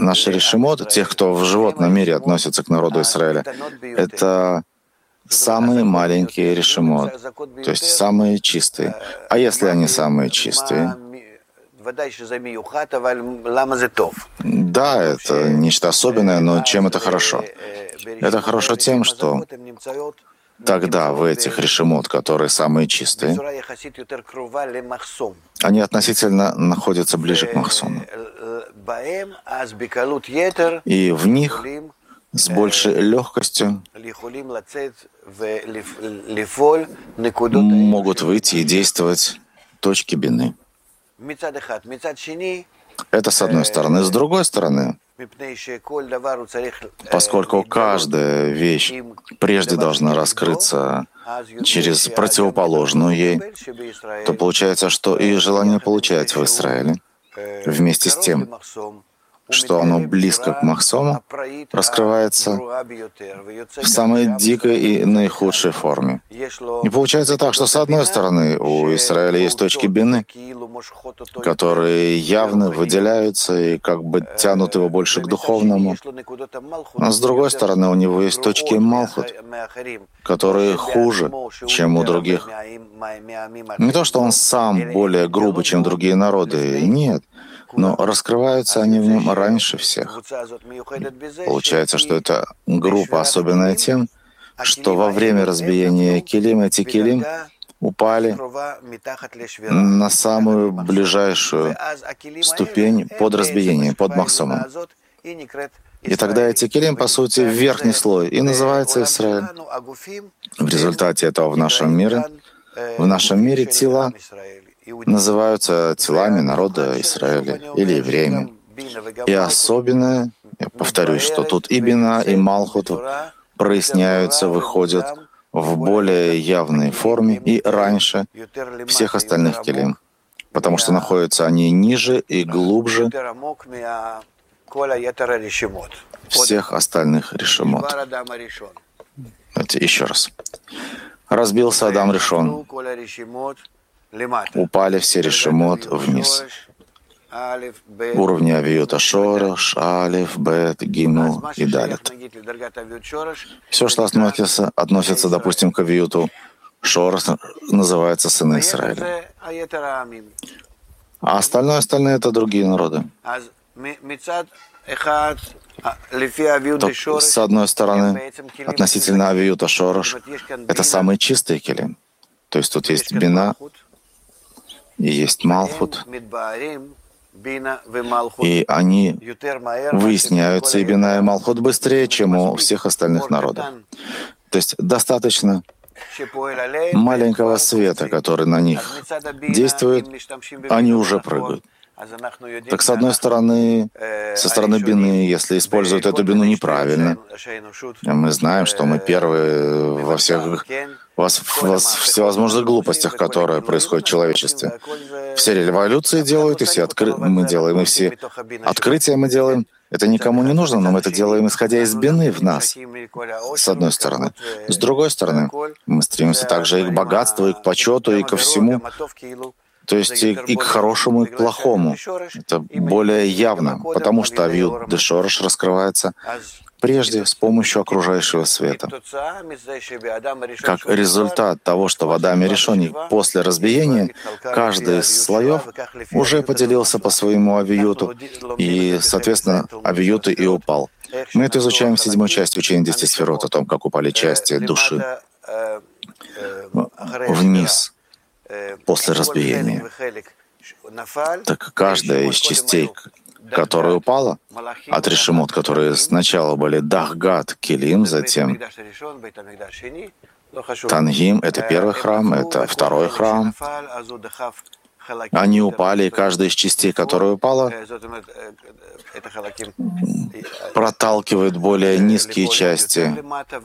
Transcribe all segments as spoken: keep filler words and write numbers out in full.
Наши решимот, тех, кто в животном мире относится к народу Израиля, это самые маленькие решимот, то есть самые чистые. А если они самые чистые? Да, это нечто особенное, но чем это хорошо? Это хорошо тем, что тогда в этих решимот, которые самые чистые, они относительно находятся ближе к Махсому. И в них с большей легкостью могут выйти и действовать точки бины. Это с одной стороны. С другой стороны, поскольку каждая вещь прежде должна раскрыться через противоположную ей, то получается, что и желание получать в Израиле вместе с тем, что оно близко к Махсому, раскрывается в самой дикой и наихудшей форме. И получается так, что с одной стороны у Израиля есть точки бины, которые явно выделяются и как бы тянут его больше к духовному, а с другой стороны у него есть точки Малхут, которые хуже, чем у других. Не то, что он сам более грубый, чем другие народы, нет. Но раскрываются они в нем раньше всех. Получается, что эта группа особенная тем, что во время разбиения килим эти килим упали на самую ближайшую ступень под разбиением, под Махсомом. И тогда эти килим, по сути, верхний слой, и называется Израиль. В результате этого в нашем мире, в нашем мире тела называются телами народа Израиля или евреями. И особенное, я повторюсь, что тут и бина, и малхут проясняются, выходят в более явной форме и раньше всех остальных келим, потому что находятся они ниже и глубже всех остальных решимот. Давайте еще раз. Разбился Адам Ришон. Упали все решимот вниз. Уровни авиюта шорош, алиф, бет, гимл и далит. Все, что относится, относится, допустим, к авиюту шорош, называется сыны Израиля. А остальное, остальное — это другие народы. То, с одной стороны, относительно авиюта шорош, это самые чистые келим. То есть тут есть бина, и есть малхут, и они выясняются, и бина, и малхут, быстрее, чем у всех остальных народов. То есть достаточно маленького света, который на них действует, они уже прыгают. Так, с одной стороны, со стороны бины, если используют эту бину неправильно, мы знаем, что мы первые во всех во всевозможных глупостях, которые происходят в человечестве. Все революции делают, и все откры... мы делаем, и все открытия мы делаем. Это никому не нужно, но мы это делаем, исходя из бины в нас, с одной стороны. С другой стороны, мы стремимся также и к богатству, и к почету, и ко всему. То есть и, и к хорошему, и к плохому. Это более явно, потому что авиют де шорош раскрывается прежде с помощью окружающего света. Как результат того, что в Адаме Ришоне после разбиения каждый из слоев уже поделился по своему авиюту, и, соответственно, авиют и упал. Мы это изучаем в седьмой части учения десяти сферот, о том, как упали части души вниз после разбиения. Так каждая из частей, которая упала, от решимот, которые сначала были Дахгат, Килим, затем Тангим, это первый храм, это второй храм. Они упали, и каждая из частей, которая упала, проталкивает более низкие части,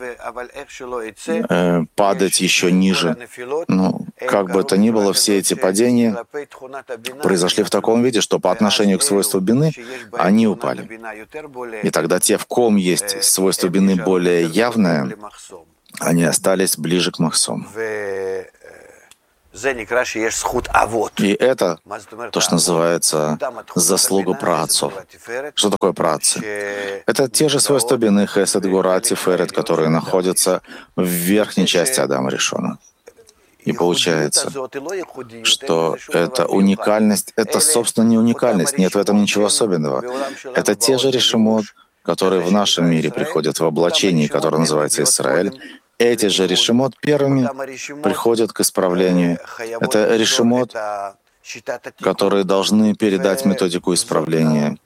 э, падать еще ниже. Но как бы то ни было, все эти падения произошли в таком виде, что по отношению к свойству бины они упали. И тогда те, в ком есть свойство бины более явное, они остались ближе к Махсому. И это то, что называется заслуга праотцов. Что такое праотцы? Это те же свойства бины, хесед, гура, тиферет, которые находятся в верхней части Адама Ришона. И получается, что эта уникальность, это, собственно, не уникальность, нет в этом ничего особенного. Это те же решимот, которые в нашем мире приходят в облачении, которое называется Израиль. Эти же решимот первыми приходят к исправлению. Это решимот, которые должны передать методику исправления.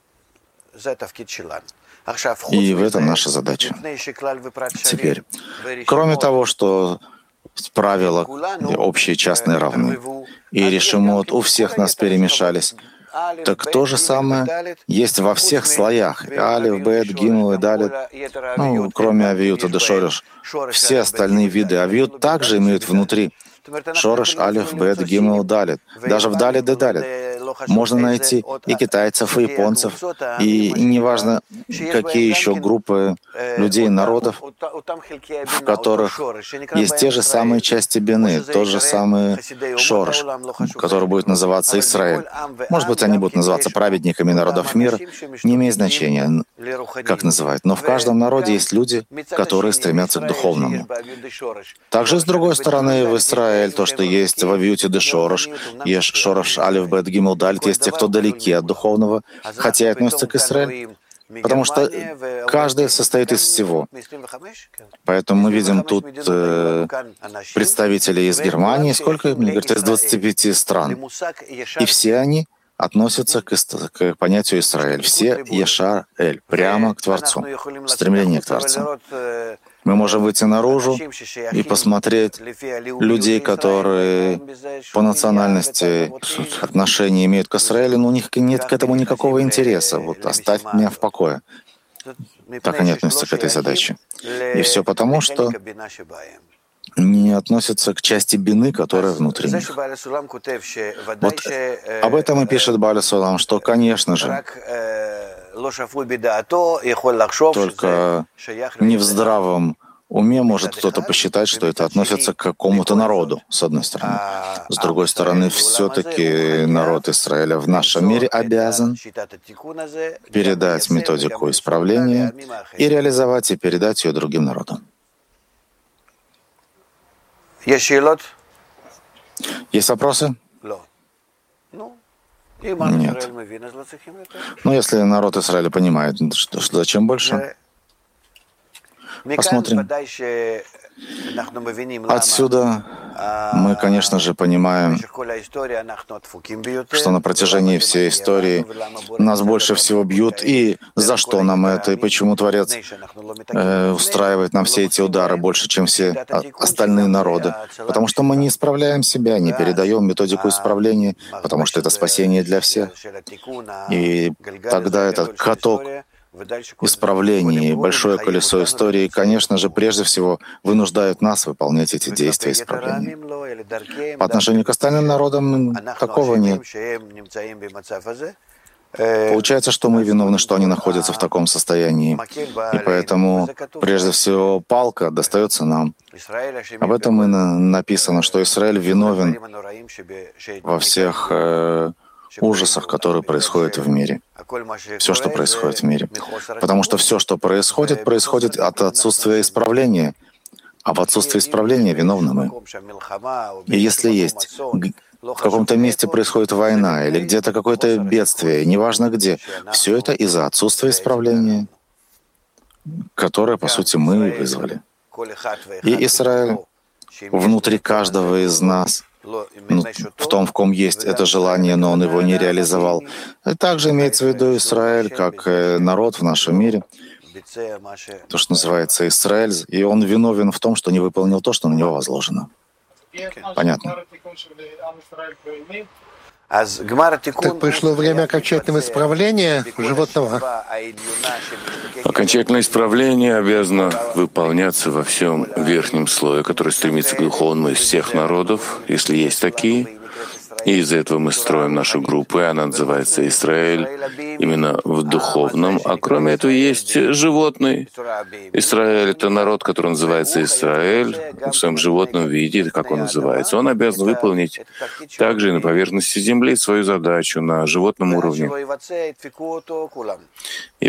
И в этом наша задача. Теперь, кроме того, что правила общие, частные, равны, и решимот у всех нас перемешались, так то же самое есть во всех слоях. Алиф, Бет, Гимл и Далит. Ну, кроме авиюта да шореш. Все остальные виды авиют также имеют внутри шореш, алиф, бет, гимл, далит. Даже в далит и далит можно найти и китайцев, и японцев, и неважно, какие еще группы людей, народов, в которых есть те же самые части бины, тот же самый шореш, который будет называться Израиль. Может быть, они будут называться праведниками народов мира, не имеет значения, как называют. Но в каждом народе есть люди, которые стремятся к духовному. Также, с другой стороны, в Израиль то, что есть в авиюте де шореш, есть шореш, алиф, бет, гимл, далит, есть те, кто далеки от духовного, хотя и относятся к Израилю, потому что каждый состоит из всего. Поэтому мы видим тут э, представителей из Германии, сколько им, говорят, из двадцати пяти стран. И все они относятся к, к понятию Израиль. Все Ешар-Эль, прямо к Творцу, стремление к Творцу. Мы можем выйти наружу и посмотреть людей, которые по национальности отношения имеют к Израилю, но у них нет к этому никакого интереса. Вот оставь меня в покое. Так они относятся к этой задаче. И все потому, что не относятся к части бины, которая внутри них. Вот об этом и пишет Бааль Сулам, что, конечно же, только не в здравом уме может кто-то посчитать, что это относится к какому-то народу, с одной стороны. С другой стороны, все-таки народ Израиля в нашем мире обязан передать методику исправления и реализовать и передать ее другим народам. Есть вопросы? Нет. Но если народ Израиля понимает, что, что зачем больше, посмотрим. Отсюда мы, конечно же, понимаем, что на протяжении всей истории нас больше всего бьют, и за что нам это, и почему Творец э, устраивает нам все эти удары больше, чем все остальные народы. Потому что мы не исправляем себя, не передаем методику исправления, потому что это спасение для всех. И тогда этот каток исправлений, большое колесо истории, конечно же, прежде всего вынуждают нас выполнять эти действия исправления. По отношению к остальным народам такого нет. Получается, что мы виновны, что они находятся в таком состоянии. И поэтому, прежде всего, палка достается нам. Об этом и написано, что Израиль виновен во всех э, ужасах, которые происходят в мире. Все, что происходит в мире. Потому что все, что происходит, происходит от отсутствия исправления. А в отсутствии исправления виновны мы. И если есть в каком-то месте происходит война или где-то какое-то бедствие, неважно где, все это из-за отсутствия исправления, которое, по сути, мы вызвали. И Израиль внутри каждого из нас, ну, в том, в ком есть это желание, но он его не реализовал. И также имеется в виду Израиль как народ в нашем мире, то, что называется Израиль, и он виновен в том, что не выполнил то, что на него возложено. Понятно. Так пришло время окончательного исправления животного. Окончательное исправление обязано выполняться во всем верхнем слое, который стремится к духовному из всех народов, если есть такие. И из-за этого мы строим нашу группу, и она называется Израиль именно в духовном. А кроме этого есть животный. Израиль — это народ, который называется Израиль в своем животном виде, как он называется. Он обязан выполнить также и на поверхности Земли свою задачу на животном уровне. И